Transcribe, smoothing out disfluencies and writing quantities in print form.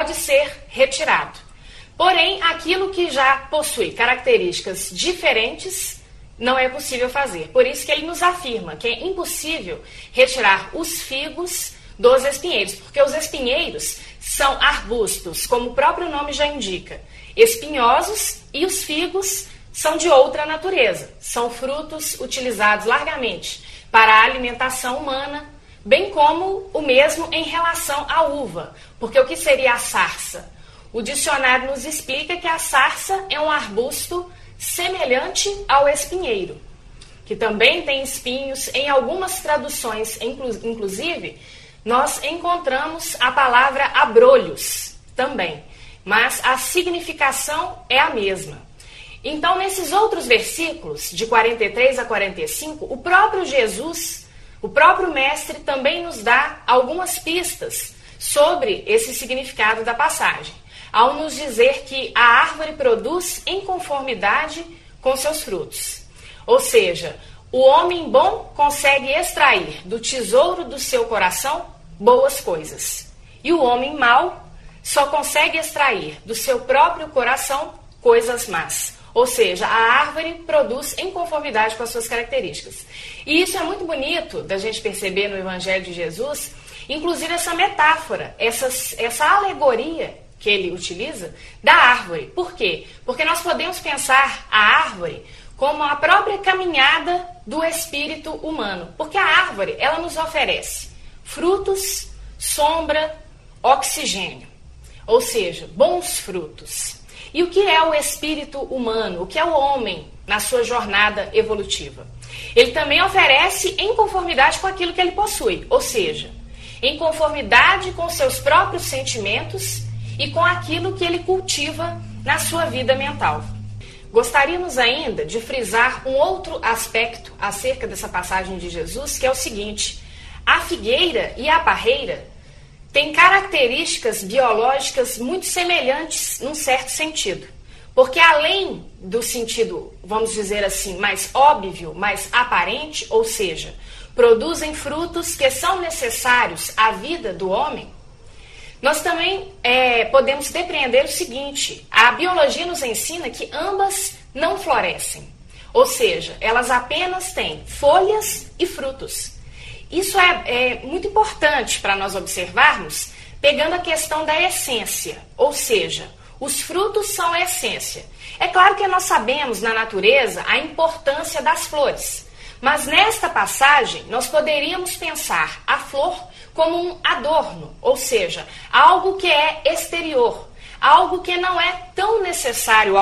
pode ser retirado. Porém, aquilo que já possui características diferentes não é possível fazer. Por isso que ele nos afirma que é impossível retirar os figos dos espinheiros, porque os espinheiros são arbustos, como o próprio nome já indica, espinhosos, e os figos são de outra natureza. São frutos utilizados largamente para a alimentação humana, bem como o mesmo em relação à uva. Porque o que seria a sarça? O dicionário nos explica que a sarça é um arbusto semelhante ao espinheiro, que também tem espinhos. Em algumas traduções, inclusive, nós encontramos a palavra abrolhos também, mas a significação é a mesma. Então, nesses outros versículos, de 43 a 45, o próprio Jesus, o próprio Mestre, também nos dá algumas pistas sobre esse significado da passagem, ao nos dizer que a árvore produz em conformidade com seus frutos. Ou seja, o homem bom consegue extrair do tesouro do seu coração boas coisas, e o homem mau só consegue extrair do seu próprio coração coisas más. Ou seja, a árvore produz em conformidade com as suas características. E isso é muito bonito da gente perceber no Evangelho de Jesus, inclusive essa metáfora, essa alegoria que ele utiliza da árvore. Por quê? Porque nós podemos pensar a árvore como a própria caminhada do espírito humano. Porque a árvore, ela nos oferece frutos, sombra, oxigênio. Ou seja, bons frutos. E o que é o espírito humano? O que é o homem na sua jornada evolutiva? Ele também oferece em conformidade com aquilo que ele possui. Ou seja, em conformidade com seus próprios sentimentos e com aquilo que ele cultiva na sua vida mental. Gostaríamos ainda de frisar um outro aspecto acerca dessa passagem de Jesus, que é o seguinte: a figueira e a parreira têm características biológicas muito semelhantes num certo sentido. Porque além do sentido, vamos dizer assim, mais óbvio, mais aparente, ou seja, produzem frutos que são necessários à vida do homem, nós também podemos depreender o seguinte: a biologia nos ensina que ambas não florescem, ou seja, elas apenas têm folhas e frutos. Isso é muito importante para nós observarmos, pegando a questão da essência, ou seja, os frutos são a essência. É claro que nós sabemos na natureza a importância das flores, mas nesta passagem nós poderíamos pensar a flor como um adorno, ou seja, algo que é exterior, algo que não é tão necessário